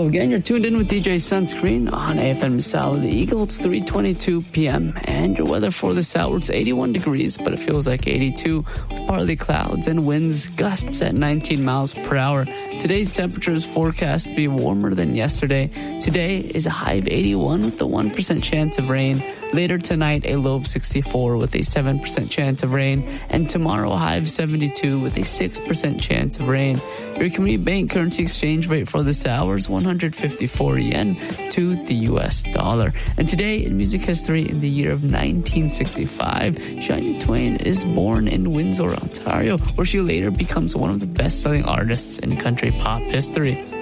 Hello again, you're tuned in with DJ Sunscreen on AFM South Eagle. It's 3:22 p.m. and your weather for this hour, it's 81 degrees, but it feels like 82 with partly clouds and winds gusts at 19 miles per hour. Today's temperature is forecast to be warmer than yesterday. Today is a high of 81 with a 1% chance of rain. Later tonight, a low of 64 with a 7% chance of rain. And tomorrow, a high of 72 with a 6% chance of rain. Your Community Bank currency exchange rate for this hour is 154 yen to the US dollar. And today, in music history, in the year of 1965, Shania Twain is born in Windsor, Ontario, where she later becomes one of the best-selling artists in country pop history.